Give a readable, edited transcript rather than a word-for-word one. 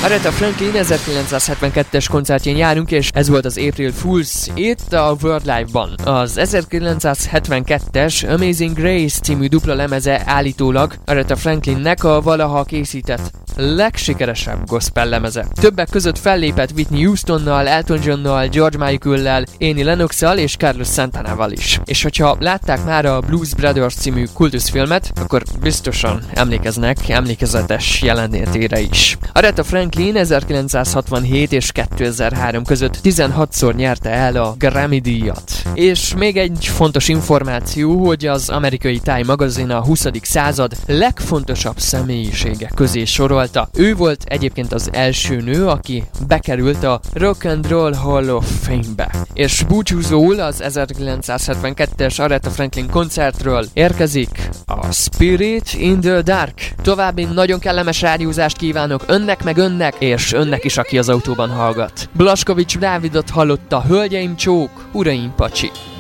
Aretha Franklin 1972-es koncertjén járunk, és ez volt az April Fools itt a World Live-ban. Az 1972-es Amazing Grace című dupla lemeze állítólag Aretha Franklinnek a valaha készített legsikeresebb gospel lemeze. Többek között fellépett Whitney Houstonnal, Elton Johnnal, George Michaellel, Annie Lennoxal és Carlos Santanával is. És hogyha látták már a Blues Brothers című kultuszfilmet, akkor biztosan emlékeznek emlékezetes jelenlétére is. Aretha Franklin 1967 és 2003 között 16-szor nyerte el a Grammy-díjat. És még egy fontos információ, hogy az amerikai Time magazin a 20. század legfontosabb személyisége közé sorolta. Ő volt egyébként az első nő, aki bekerült a Rock and Roll Hall of Fame-be. És búcsúzóul az 1972-es Aretha Franklin koncertről érkezik a Spirit in the Dark. További nagyon kellemes rádiózást kívánok önnek meg önnek, és önnek is, aki az autóban hallgat. Blaskovics Dávidot hallotta, hölgyeim csók, uraim pacsi.